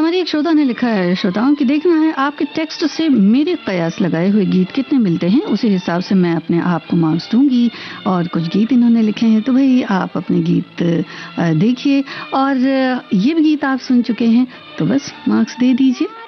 हमारी एक श्रोता ने लिखा है, श्रोताओं की देखना है आपके टेक्स्ट से मेरे कयास लगाए हुए गीत कितने मिलते हैं, उसी हिसाब से मैं अपने आप को मार्क्स दूंगी। और कुछ गीत इन्होंने लिखे हैं, तो भाई आप अपने गीत देखिए, और ये भी गीत आप सुन चुके हैं तो बस मार्क्स दे दीजिए।